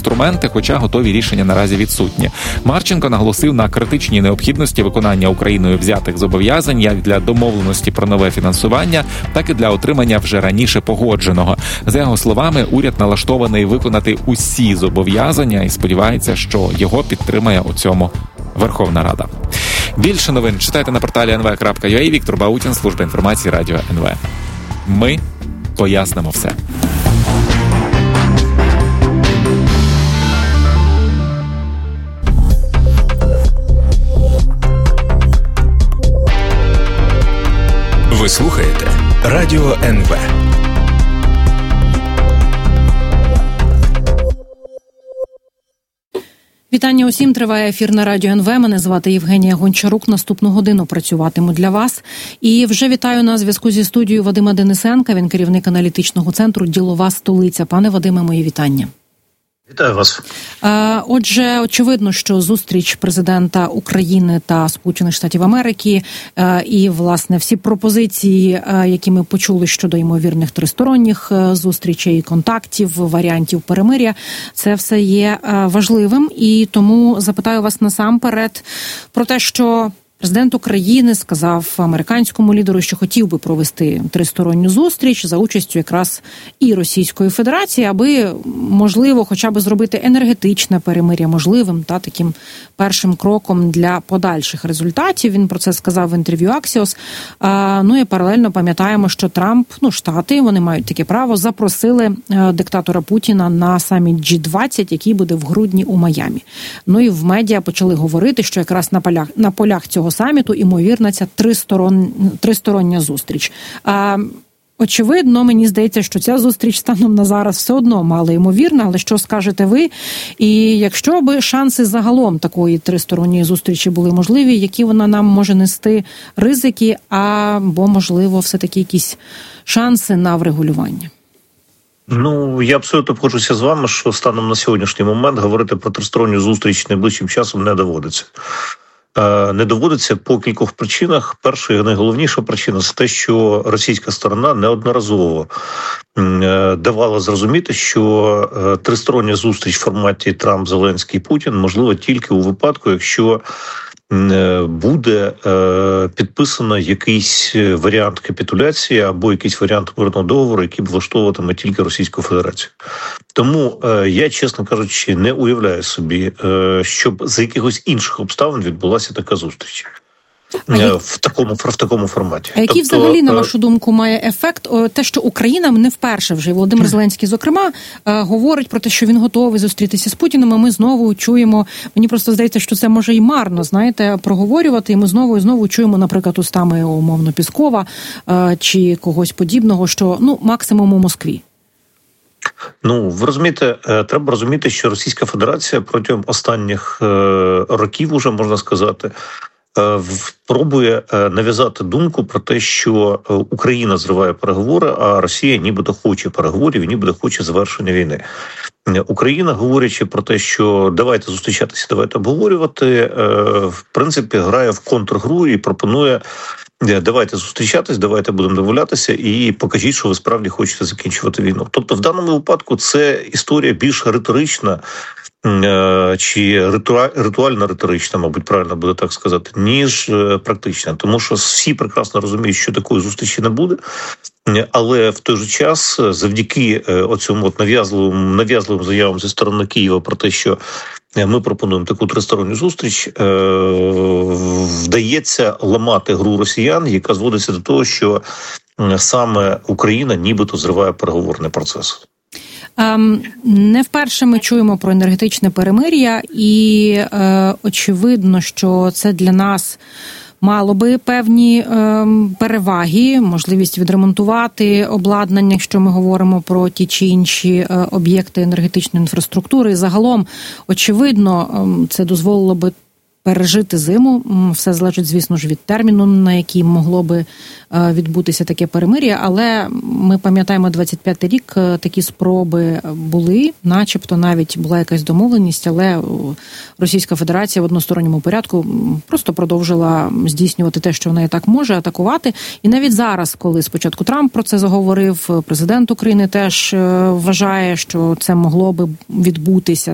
інструменти, хоча готові рішення наразі відсутні. Марченко наголосив на критичній необхідності виконання Україною взятих зобов'язань як для домовленості про нове фінансування, так і для отримання вже раніше погодженого. За його словами, уряд налаштований виконати усі зобов'язання і сподівається, що його підтримає у цьому Верховна Рада. Більше новин читайте на порталі nv.ua. Віктор Баутін, служба інформації Радіо НВ. Ми пояснимо все. Ви слухаєте Радіо НВ. Вітання усім, триває ефір на Радіо НВ. Мене звати Євгенія Гончарук. Наступну годину працюватиму для вас. І вже вітаю на зв'язку зі студією Вадима Денисенка. Він керівник аналітичного центру «Ділова столиця». Пане Вадиме, мої вітання. Вітаю вас. Отже, очевидно, що зустріч президента України та Сполучених Штатів Америки і, власне, всі пропозиції, які ми почули щодо ймовірних тристоронніх зустрічей, контактів, варіантів перемир'я, це все є важливим. І тому запитаю вас насамперед про те, що президент України сказав американському лідеру, що хотів би провести тристоронню зустріч за участю якраз і Російської Федерації, аби, можливо, хоча б зробити енергетичне перемир'я можливим та таким першим кроком для подальших результатів. Він про це сказав в інтерв'ю Axios. Ну і паралельно пам'ятаємо, що Трамп, Штати, вони мають таке право, запросили диктатора Путіна на саміт G20, який буде в грудні у Майамі. Ну і в медіа почали говорити, що якраз на полях цього саміту ймовірна ця тристороння зустріч. Очевидно, мені здається, що ця зустріч станом на зараз все одно мало ймовірна, але що скажете ви? І якщо би шанси загалом такої тристоронньої зустрічі були можливі, які вона нам може нести ризики, або, можливо, все-таки якісь шанси на врегулювання? Я абсолютно погоджуся з вами, що станом на сьогоднішній момент говорити про тристоронню зустріч найближчим часом не доводиться. Не доводиться по кількох причинах. Перша і найголовніша причина – це те, що російська сторона неодноразово давала зрозуміти, що тристороння зустріч в форматі Трамп-Зеленський-Путін можлива тільки у випадку, якщо буде підписано якийсь варіант капітуляції або якийсь варіант мирного договору, який б влаштовуватиме тільки Російську Федерацію. Тому я, чесно кажучи, не уявляю собі, щоб за якихось інших обставин відбулася така зустріч. В такому форматі. А який взагалі, на вашу думку, має ефект те, що Україна не вперше вже, Володимир Зеленський, зокрема, говорить про те, що він готовий зустрітися з Путіним, а ми знову чуємо, мені просто здається, що це може і марно, проговорювати, і ми знову і знову чуємо, наприклад, устами, умовно, Піскова чи когось подібного, що, максимум у Москві. Ви розумієте, треба розуміти, що Російська Федерація протягом останніх років, уже можна сказати, пробує нав'язати думку про те, що Україна зриває переговори, а Росія нібито хоче переговорів і нібито хоче завершення війни. Україна, говорячи про те, що давайте зустрічатися, давайте обговорювати, в принципі, грає в контргру і пропонує: давайте зустрічатись, давайте будемо домовлятися і покажіть, що ви справді хочете закінчувати війну. Тобто в даному випадку це історія більш риторична, чи ритуально-риторична, мабуть, правильно буде так сказати, ніж практична. Тому що всі прекрасно розуміють, що такої зустрічі не буде, але в той же час завдяки оцьому нав'язливим заявам зі сторони Києва про те, що ми пропонуємо таку тристоронню зустріч, вдається ламати гру росіян, яка зводиться до того, що саме Україна нібито зриває переговорний процес. Не вперше ми чуємо про енергетичне перемир'я, і очевидно, що це для нас мало би певні переваги, можливість відремонтувати обладнання, якщо ми говоримо про ті чи інші об'єкти енергетичної інфраструктури. І загалом, очевидно, це дозволило би пережити зиму. Все залежить, звісно ж, від терміну, на який могло би відбутися таке перемир'я. Але ми пам'ятаємо, 25-й рік такі спроби були, начебто навіть була якась домовленість, але Російська Федерація в односторонньому порядку просто продовжила здійснювати те, що вона і так може, атакувати. І навіть зараз, коли спочатку Трамп про це заговорив, президент України теж вважає, що це могло би відбутися,